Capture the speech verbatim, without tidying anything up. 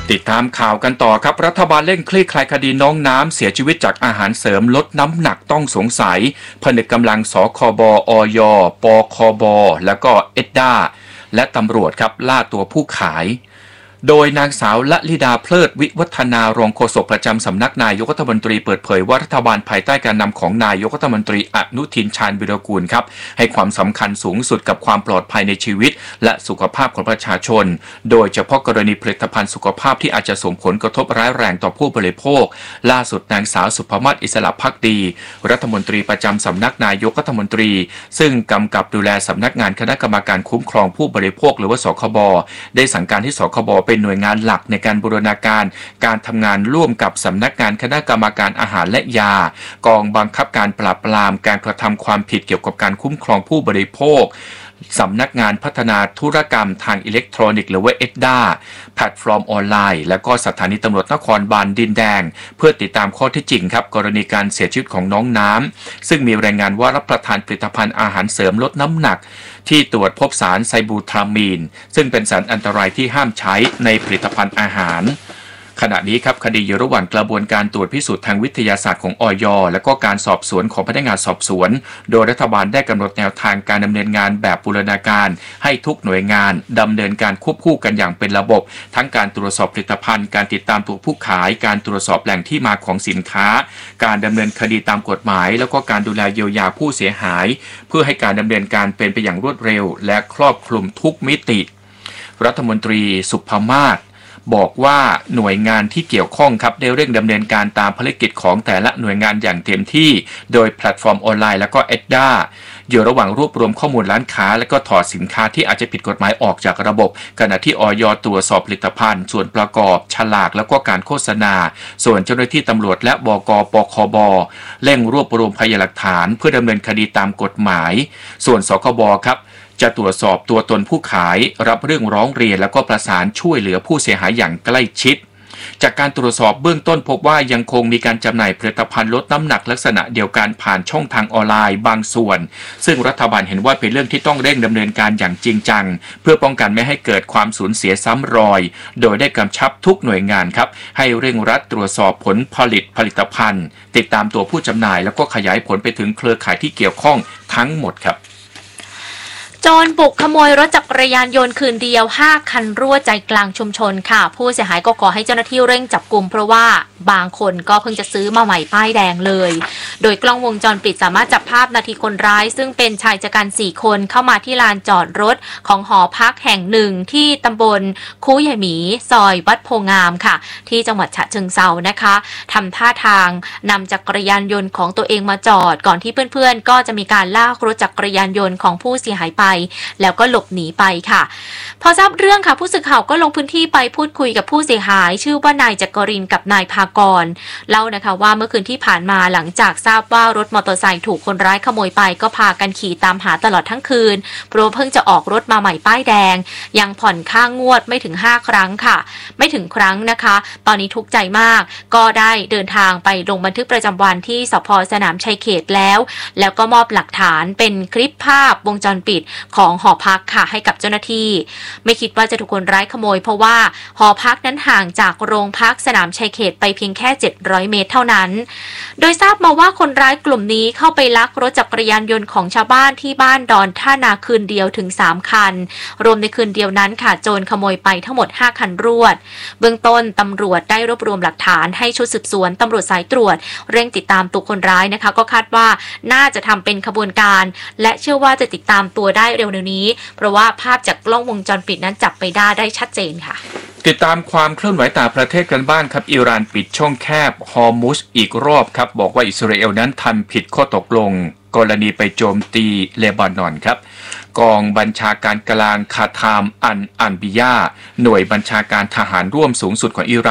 ติดตามข่าวกันต่อครับรัฐบาลเร่งคลี่คลายคดีน้องน้ำเสียชีวิตจากอาหารเสริมลดน้ำหนักต้องสงสัยผนึกกำลังสคบอย ปคบแล้วก็เอ็ดด้าและตำรวจครับล่าตัวผู้ขายโดยนางสาวละลิดาเพลิดวิวัฒนารองโฆษกประจำสำนักนายกรัฐมนตรีเปิดเผยว่ารัฐบาลภายใต้การนำของนายกรัฐมนตรีอนุทินชาญวิรากูลครับให้ความสำคัญสูงสุดกับความปลอดภัยในชีวิตและสุขภาพของประชาชนโดยเฉพาะกรณีผลิตภัณฑ์สุขภาพที่อาจจะส่งผลกระทบร้ายแรงต่อผู้บริโภคล่าสุดนางสาวสุภมาศอิสระภักดีรัฐมนตรีประจำสำนักนายกรัฐมนตรีซึ่งกำกับดูแลสำนักงานคณะกรรมการคุ้มครองผู้บริโภคหรือว่าสคบได้สั่งการให้สคบเป็นหน่วยงานหลักในการบูรณาการการทำงานร่วมกับสำนักงานคณะกรรมการอาหารและยากองบังคับการปราบปรามการกระทำความผิดเกี่ยวกับการคุ้มครองผู้บริโภคสำนักงานพัฒนาธุรกรรมทางอิเล็กทรอนิกส์หรือว่า เอ็ด ด้า แพลตฟอร์มออนไลน์และก็สถานีตำรวจนครบาลดินแดงเพื่อติดตามข้อเท็จจริงครับกรณีการเสียชีวิตของน้องน้ำซึ่งมีรายงานว่ารับประทานผลิตภัณฑ์อาหารเสริมลดน้ำหนักที่ตรวจพบสารไซบูทรามีนซึ่งเป็นสารอันตรายที่ห้ามใช้ในผลิตภัณฑ์อาหารขณะนี้ครับคดีอยู่ระหว่างกระบวนการตรวจพิสูจน์ทางวิทยาศาสตร์ของอย.และก็การสอบสวนของพนักงานสอบสวนโดยรัฐบาลได้กำหนดแนวทางการดำเนินงานแบบบูรณาการให้ทุกหน่วยงานดำเนินการควบคู่กันอย่างเป็นระบบทั้งการตรวจสอบผลิตภัณฑ์การติดตามตัวผู้ขายการตรวจสอบแหล่งที่มาของสินค้าการดำเนินคดีตามกฎหมายแล้วก็การดูแลเยียวยาผู้เสียหายเพื่อให้การดำเนินการเป็นไปอย่างรวดเร็วและครอบคลุมทุกมิติรัฐมนตรีสุภมาศบอกว่าหน่วยงานที่เกี่ยวข้องครับได้เร่งดำเนินการตามภารกิจของแต่ละหน่วยงานอย่างเต็มที่โดยแพลตฟอร์มออนไลน์และก็ เอ็ด ด้า อยู่ระหว่างรวบรวมข้อมูลร้านค้าและก็ถอดสินค้าที่อาจจะผิดกฎหมายออกจากระบบขณะที่อย.ตรวจสอบผลิตภัณฑ์ส่วนประกอบฉลากแล้วก็การโฆษณาส่วนเจ้าหน้าที่ตำรวจและบก.ปคบเร่งรวบรวมพยานหลักฐานเพื่อดำเนินคดีตามกฎหมายส่วนสคบครับจะตรวจสอบตัวตนผู้ขายรับเรื่องร้องเรียนแล้วก็ประสานช่วยเหลือผู้เสียหายอย่างใกล้ชิดจากการตรวจสอบเบื้องต้นพบว่ายังคงมีการจำหน่ายผลิตภัณฑ์ลดน้ำหนักลักษณะเดียวกันผ่านช่องทางออนไลน์บางส่วนซึ่งรัฐบาลเห็นว่าเป็นเรื่องที่ต้องเร่งดำเนินการอย่างจริงจังเพื่อป้องกันไม่ให้เกิดความสูญเสียซ้ำรอยโดยได้กำชับทุกหน่วยงานครับให้เร่งรัดตรวจสอบผลผลิตผลิตภัณฑ์ติดตามตัวผู้จำหน่ายแล้วก็ขยายผลไปถึงเครือข่ายที่เกี่ยวข้องทั้งหมดครับโจรบุกขโมยรถจักรยานยนต์คืนเดียวห้าคันรั่วใจกลางชุมชนค่ะผู้เสียหายก็ขอให้เจ้าหน้าที่เร่งจับกุมเพราะว่าบางคนก็เพิ่งจะซื้อมาใหม่ป้ายแดงเลยโดยกล้องวงจรปิดสามารถจับภาพนาทีคนร้ายซึ่งเป็นชายชะกันสี่คนเข้ามาที่ลานจอดรถของหอพักแห่งหนึ่งที่ตำบลคูใหญ่หมีซอยวัดโพงามค่ะที่จังหวัดฉะเชิงเทรานะคะทำท่าทางนำจักรยานยนต์ของตัวเองมาจอดก่อนที่เพื่อนๆก็จะมีการลากรถจักรยานยนต์ของผู้เสียหายไปแล้วก็หลบหนีไปค่ะพอทราบเรื่องค่ะผู้สื่อข่าวก็ลงพื้นที่ไปพูดคุยกับผู้เสียหายชื่อว่านายจักรินทร์กับนายภากรเล่านะคะว่าเมื่อคืนที่ผ่านมาหลังจากทราบว่ารถมอเตอร์ไซค์ถูกคนร้ายขโมยไปก็พากันขี่ตามหาตลอดทั้งคืนเพราะเพิ่งจะออกรถมาใหม่ป้ายแดงยังผ่อนค่างวดไม่ถึงห้าครั้งค่ะไม่ถึงครั้งนะคะตอนนี้ทุกข์ใจมากก็ได้เดินทางไปลงบันทึกประจำวันที่สภ.สนามชัยเขตแล้วแล้วก็มอบหลักฐานเป็นคลิปภาพวงจรปิดของหอพักค่ะให้กับเจ้าหน้าที่ไม่คิดว่าจะถูกคนร้ายขโมยเพราะว่าหอพักนั้นห่างจากโรงพักสนามชัยเขตไปเพียงแค่เจ็ดร้อยเมตรเท่านั้นโดยทราบมาว่าคนร้ายกลุ่มนี้เข้าไปลักรถจักรยานยนต์ของชาวบ้านที่บ้านดอนท่านาคืนเดียวถึงสามคันรวมในคืนเดียวนั้นค่ะโจรขโมยไปทั้งหมดห้าคันรวดเบื้องต้นตำรวจได้รวบรวมหลักฐานให้ชุดสืบสวนตำรวจสายตรวจเร่งติดตามตัวคนร้ายนะคะก็คาดว่าน่าจะทำเป็นขบวนการและเชื่อว่าจะติดตามตัวได้เร็วๆนี้เพราะว่าภาพจากกล้องวงจรปิดนั้นจับไปได้ได้ชัดเจนค่ะติดตามความเคลื่อนไหวต่างประเทศกันบ้างครับอิหร่านปิดช่องแคบฮอร์มุซอีกรอบครับบอกว่าอิสราเอลนั้นทำผิดข้อตกลงกรณีไปโจมตีเลบานอนครับกองบัญชาการกลางคาทามอันอันบิยาหน่วยบัญชาการทหารร่วมสูงสุดของอิหร่าน